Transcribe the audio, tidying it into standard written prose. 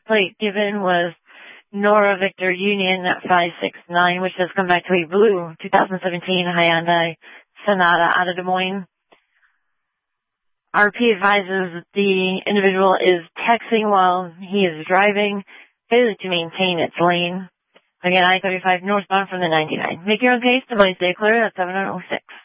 plate given was Nora Victor Union 569, which has come back to a blue 2017 Hyundai Sonata out of Des Moines. RP advises the individual is texting while he is driving, failing to maintain its lane. Again, I-35 northbound from the 99. Make your own pace. The stay clear at 706.